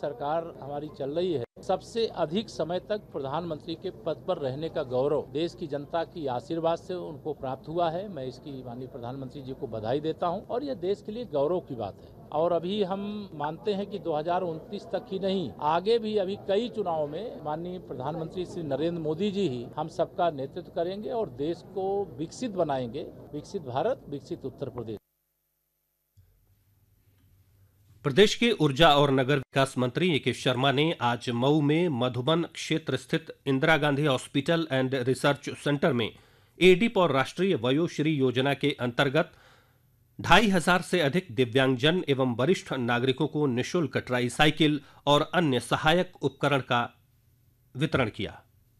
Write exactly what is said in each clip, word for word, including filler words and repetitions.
सरकार हमारी चल रही है, सबसे अधिक समय तक प्रधानमंत्री के पद पर रहने का गौरव देश की जनता की आशीर्वाद से उनको प्राप्त हुआ है। मैं इसकी माननीय प्रधानमंत्री जी को बधाई देता हूं और यह देश के लिए गौरव की बात है। और अभी हम मानते हैं कि दो हज़ार उनतीस तक ही नहीं, आगे भी अभी कई चुनाव में माननीय प्रधानमंत्री श्री नरेंद्र मोदी जी ही हम सबका नेतृत्व करेंगे और देश को विकसित बनाएंगे। विकसित भारत, विकसित उत्तर प्रदेश। प्रदेश के ऊर्जा और नगर विकास मंत्री ए के शर्मा ने आज मऊ में मधुबन क्षेत्र स्थित Indira Gandhi hospital and research centre में एडीप और राष्ट्रीय वयोश्री योजना के अंतर्गत ढाई हजार से अधिक दिव्यांगजन एवं वरिष्ठ नागरिकों को निःशुल्क ट्राई साइकिल और अन्य सहायक उपकरण का वितरण किया।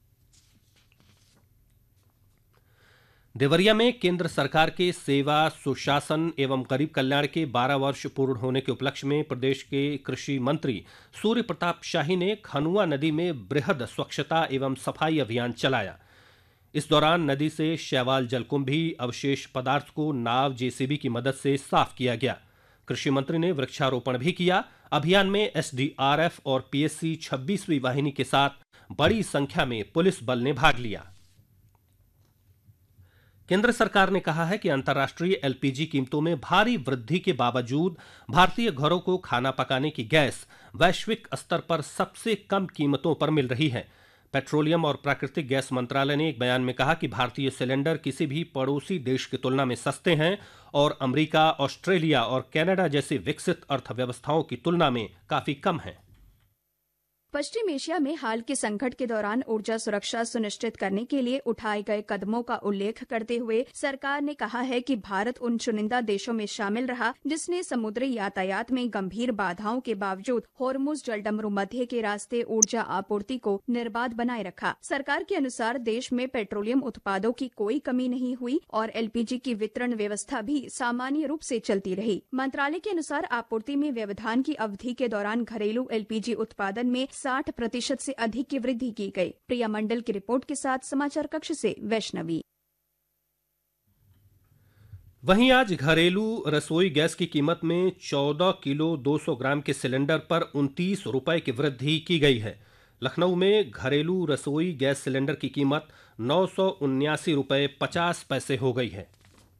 देवरिया में केंद्र सरकार के सेवा, सुशासन एवं गरीब कल्याण के बारह वर्ष पूर्ण होने के उपलक्ष्य में प्रदेश के कृषि मंत्री सूर्य प्रताप शाही ने खनुआ नदी में बृहद स्वच्छता एवं सफाई अभियान चलाया। इस दौरान नदी से शैवाल जलकुंभी अवशेष पदार्थ को नाव जेसीबी की मदद से साफ किया गया। कृषि मंत्री ने वृक्षारोपण भी किया। अभियान में एसडीआरएफ और पीएससी छब्बीसवीं वाहिनी के साथ बड़ी संख्या में पुलिस बल ने भाग लिया। केंद्र सरकार ने कहा है कि अंतर्राष्ट्रीय एलपीजी कीमतों में भारी वृद्धि के बावजूद भारतीय घरों को खाना पकाने की गैस वैश्विक स्तर पर सबसे कम कीमतों पर मिल रही है। पेट्रोलियम और प्राकृतिक गैस मंत्रालय ने एक बयान में कहा कि भारतीय सिलेंडर किसी भी पड़ोसी देश की तुलना में सस्ते हैं और अमेरिका, ऑस्ट्रेलिया और कनाडा जैसी विकसित अर्थव्यवस्थाओं की तुलना में काफी कम हैं। पश्चिम एशिया में हाल के संकट के दौरान ऊर्जा सुरक्षा सुनिश्चित करने के लिए उठाए गए कदमों का उल्लेख करते हुए सरकार ने कहा है कि भारत उन चुनिंदा देशों में शामिल रहा जिसने समुद्री यातायात में गंभीर बाधाओं के बावजूद होर्मुज जलडमरू मध्य के रास्ते ऊर्जा आपूर्ति को निर्बाध बनाए रखा। सरकार के अनुसार देश में पेट्रोलियम उत्पादों की कोई कमी नहीं हुई और एलपीजी की वितरण व्यवस्था भी सामान्य रूप से चलती रही। मंत्रालय के अनुसार आपूर्ति में व्यवधान की अवधि के दौरान घरेलू एलपीजी उत्पादन में साठ प्रतिशत से अधिक की वृद्धि की गई। प्रिया मंडल की रिपोर्ट के साथ समाचार कक्ष से वैष्णवी। वहीं आज घरेलू रसोई गैस की कीमत में चौदह किलो दो सौ ग्राम के सिलेंडर पर उनतीस रुपए की वृद्धि की गई है। लखनऊ में घरेलू रसोई गैस सिलेंडर की कीमत नौ सौ उन्यासी रुपए पचास पैसे हो गई है।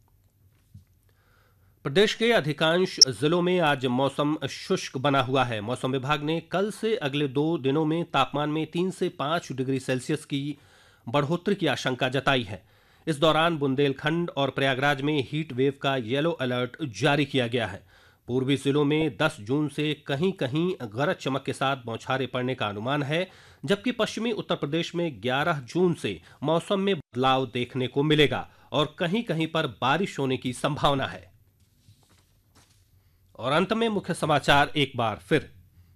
प्रदेश के अधिकांश जिलों में आज मौसम शुष्क बना हुआ है। मौसम विभाग ने कल से अगले दो दिनों में तापमान में तीन से पाँच डिग्री सेल्सियस की बढ़ोतरी की आशंका जताई है। इस दौरान बुंदेलखंड और प्रयागराज में हीट वेव का येलो अलर्ट जारी किया गया है। पूर्वी जिलों में दस जून से कहीं कहीं गरज चमक के साथ बौछारें पड़ने का अनुमान है, जबकि पश्चिमी उत्तर प्रदेश में ग्यारह जून से मौसम में बदलाव देखने को मिलेगा और कहीं कहीं पर बारिश होने की संभावना है। और अंत में मुख्य समाचार एक बार फिर।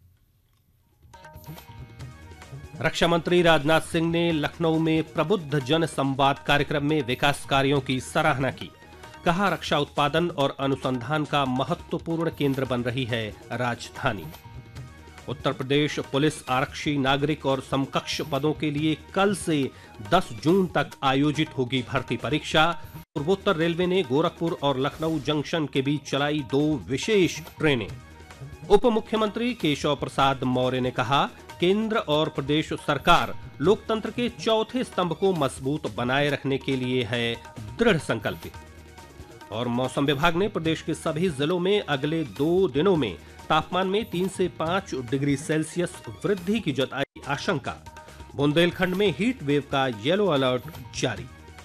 रक्षा मंत्री राजनाथ सिंह ने लखनऊ में प्रबुद्ध जन संवाद कार्यक्रम में विकास कार्यों की सराहना की। कहा, रक्षा उत्पादन और अनुसंधान का महत्वपूर्ण केंद्र बन रही है राजधानी। उत्तर प्रदेश पुलिस आरक्षी नागरिक और समकक्ष पदों के लिए कल से दस जून तक आयोजित होगी भर्ती परीक्षा। पूर्वोत्तर रेलवे ने गोरखपुर और लखनऊ जंक्शन के बीच चलाई दो विशेष ट्रेनें। उप मुख्यमंत्री केशव प्रसाद मौर्य ने कहा, केंद्र और प्रदेश सरकार लोकतंत्र के चौथे स्तंभ को मजबूत बनाए रखने के लिए है दृढ़ संकल्पित। और मौसम विभाग ने प्रदेश के सभी जिलों में अगले दो दिनों में तापमान में तीन से पाँच डिग्री सेल्सियस वृद्धि की जताई आशंका। बुंदेलखंड में हीट वेव का येलो अलर्ट जारी।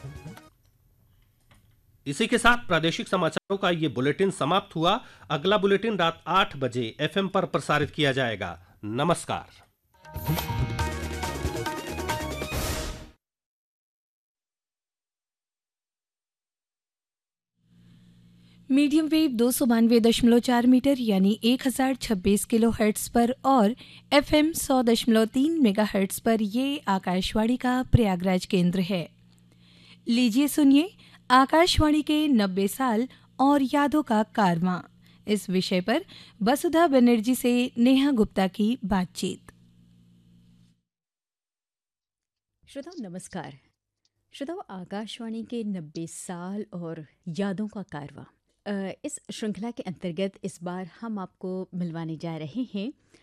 इसी के साथ प्रादेशिक समाचारों का ये बुलेटिन समाप्त हुआ। अगला बुलेटिन रात आठ बजे एफएम पर प्रसारित किया जाएगा। नमस्कार। मीडियम वेव दो सौ बानवे दशमलव चार मीटर यानी एक हजार छब्बीस किलो हर्ट्स पर और एफएम सौ दशमलव तीन मेगा हर्ट्स पर ये आकाशवाणी का प्रयागराज केंद्र है। लीजिए सुनिए आकाशवाणी के नब्बे साल और यादों का कारवां, इस विषय पर वसुधा बनर्जी से नेहा गुप्ता की बातचीत। श्रोताओ नमस्कार। श्रोताओ, आकाशवाणी के नब्बे साल और यादों का कारवां, इस श्रृंखला के अंतर्गत इस बार हम आपको मिलवाने जा रहे हैं